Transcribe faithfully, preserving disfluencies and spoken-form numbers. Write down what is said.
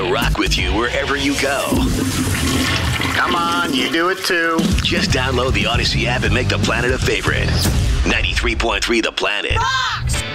to rock with you wherever you go. Come on, you do it too. Just download the Odyssey app and make the Planet a favorite. ninety-three point three The Planet.